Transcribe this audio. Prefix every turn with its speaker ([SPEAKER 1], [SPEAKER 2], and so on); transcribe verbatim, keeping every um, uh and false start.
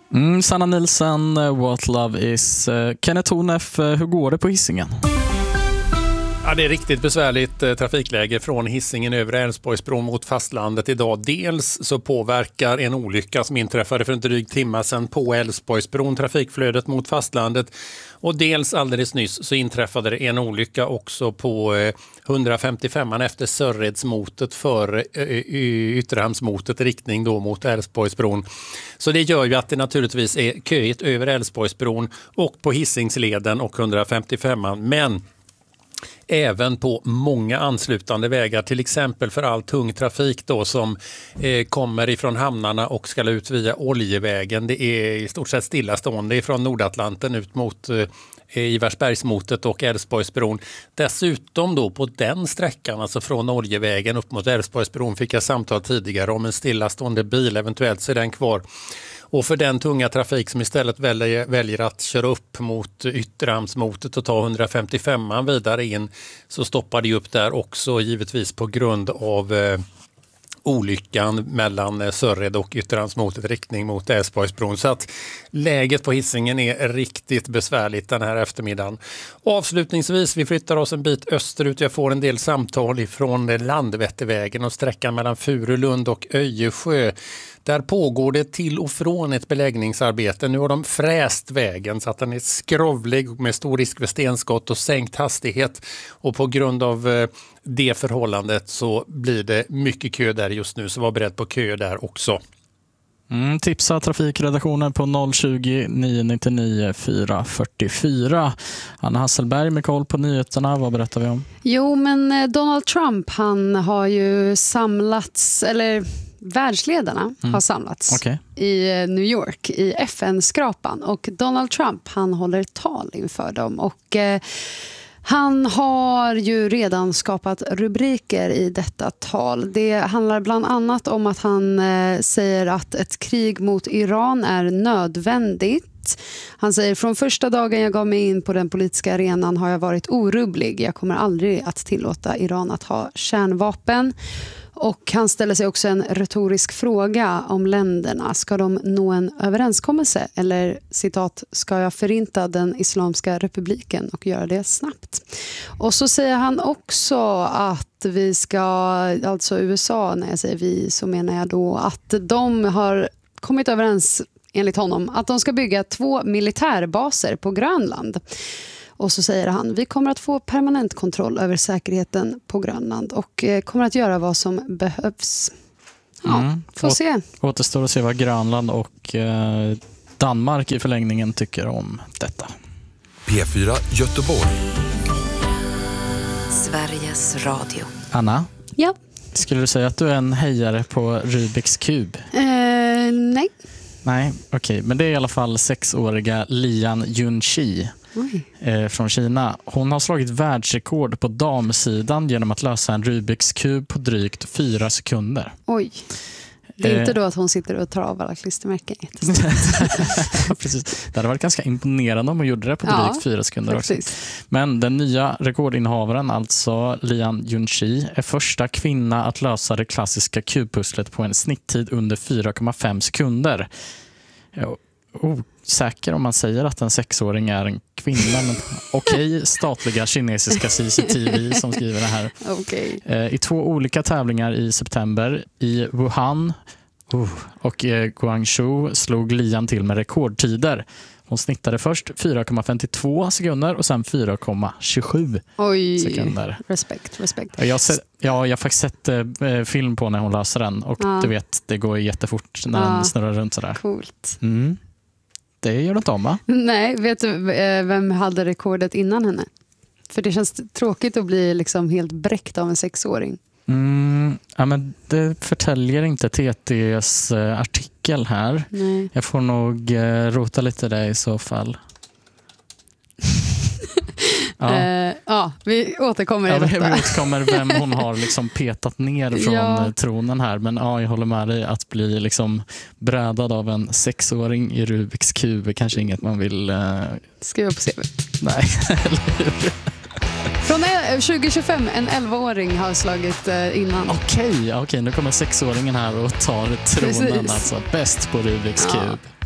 [SPEAKER 1] Mm, Sanna Nilsson, What Love Is. Kenneth Horneff, hur går det på Hisingen?
[SPEAKER 2] Ja, det är riktigt besvärligt eh, trafikläge från Hisingen över Älvsborgsbron mot fastlandet idag. Dels så påverkar en olycka som inträffade för en dryg timme sedan på Älvsborgsbron trafikflödet mot fastlandet. Och dels alldeles nyss så inträffade det en olycka också på eh, hundrafemtiofem efter Sörredsmotet för eh, Ytterhamnsmotet i riktning då mot Älvsborgsbron. Så det gör ju att det naturligtvis är köigt över Älvsborgsbron och på Hisingsleden och hundrafemtiofem. Men även på många anslutande vägar, till exempel för all tung trafik då som eh, kommer ifrån hamnarna och ska ut via Oljevägen. Det är i stort sett stillastående ifrån Nordatlanten ut mot eh, Iversbergsmotet och Älvsborgsbron. Dessutom då på den sträckan, alltså från Oljevägen upp mot Älvsborgsbron, fick jag samtal tidigare om en stillastående bil, eventuellt så är den kvar. Och för den tunga trafik som istället väljer, väljer att köra upp mot Ytterhamnsmotet och ta hundrafemtiofem vidare in, så stoppar det upp där också, givetvis på grund av eh, olyckan mellan Sörred och Ytterhamnsmotet riktning mot Älvsborgsbron. Så att läget på Hisingen är riktigt besvärligt den här eftermiddagen. Avslutningsvis, vi flyttar oss en bit österut. Jag får en del samtal ifrån Landvettervägen och sträckan mellan Furulund och Öjesjö. Där pågår det till och från ett beläggningsarbete. Nu har de fräst vägen så att den är skrovlig med stor risk för stenskott och sänkt hastighet. Och på grund av det förhållandet så blir det mycket kö där just nu. Så var beredd på kö där också.
[SPEAKER 1] Mm, tipsa trafikredaktionen på noll tjugo, nio nittionio, fyra fyrtiofyra. Anna Hasselberg med koll på nyheterna. Vad berättar vi om?
[SPEAKER 3] Jo, men Donald Trump, han har ju samlats, eller världsledarna mm. har samlats
[SPEAKER 1] okay.
[SPEAKER 3] i New York i F N-skrapan. Och Donald Trump, han håller tal inför dem. Och eh, han har ju redan skapat rubriker i detta tal. Det handlar bland annat om att han eh, säger att ett krig mot Iran är nödvändigt. Han säger, från första dagen jag gav mig in på den politiska arenan har jag varit orubblig. Jag kommer aldrig att tillåta Iran att ha kärnvapen. Och han ställer sig också en retorisk fråga om länderna. Ska de nå en överenskommelse? Eller, citat, ska jag förinta den Islamiska republiken och göra det snabbt? Och så säger han också att vi ska, alltså U S A, när jag säger vi så menar jag då att de har kommit överens, enligt honom, att de ska bygga två militärbaser på Grönland. Och så säger han, vi kommer att få permanent kontroll över säkerheten på Grönland och eh, kommer att göra vad som behövs. Ja, mm. får Å- se.
[SPEAKER 1] Återstår att se vad Grönland och eh, Danmark i förlängningen tycker om detta.
[SPEAKER 4] P fyra Göteborg.
[SPEAKER 5] Sveriges Radio.
[SPEAKER 1] Anna?
[SPEAKER 3] Ja?
[SPEAKER 1] Skulle du säga att du är en hejare på Rubiks kub?
[SPEAKER 3] Eh, nej.
[SPEAKER 1] Nej, okej. Okay. Men det är i alla fall sexåriga Lian Junqi eh, från Kina. Hon har slagit världsrekord på damsidan genom att lösa en Rubiks kub på drygt fyra sekunder.
[SPEAKER 3] Oj. Det är eh. inte då att hon sitter och tar av alla klistermärken.
[SPEAKER 1] Precis. Det hade varit ganska imponerande om hon gjorde det på drygt ja, fyra sekunder också. Men den nya rekordinnehavaren, alltså Lian Junqi, är första kvinna att lösa det klassiska kubpusslet på en snitttid under fyra komma fem sekunder. Osäker om man säger att en sexåring är en kvinna, men okej, okay, statliga kinesiska C C T V som skriver det här.
[SPEAKER 3] Okay.
[SPEAKER 1] I två olika tävlingar i september i Wuhan uh, och Guangzhou slog Lian till med rekordtider. Hon snittade först fyra komma femtiotvå sekunder och sen fyra komma tjugosju
[SPEAKER 3] Oj,
[SPEAKER 1] sekunder.
[SPEAKER 3] Respekt, respekt.
[SPEAKER 1] Jag har, sett, ja, jag har faktiskt sett eh, film på när hon löser den och ja. Du vet, det går jättefort när ja. Den snurrar runt sådär.
[SPEAKER 3] Coolt.
[SPEAKER 1] Mm. Det gör det inte om, va?
[SPEAKER 3] Nej, vet du vem hade rekordet innan henne? För det känns tråkigt att bli liksom helt bräckt av en sexåring.
[SPEAKER 1] Mm, ja, men det förtäljer inte T T:s uh, artikel här.
[SPEAKER 3] Nej.
[SPEAKER 1] Jag får nog uh, rota lite där i så fall.
[SPEAKER 3] Ja. Uh, ja, vi återkommer
[SPEAKER 1] ja,
[SPEAKER 3] i detta.
[SPEAKER 1] Vi återkommer vem hon har liksom petat ner från ja. tronen här. Men ja, jag håller med dig, att bli liksom brädad av en sexåring i Rubiks kub är kanske inget man vill uh...
[SPEAKER 3] skriva på C V.
[SPEAKER 1] Nej, eller hur?
[SPEAKER 3] Från tjugo tjugofem, en elvaåring har slagit innan.
[SPEAKER 1] Okej, okay, okay, nu kommer sexåringen här och tar tronen. Precis. Alltså bäst på Rubiks ja. kub.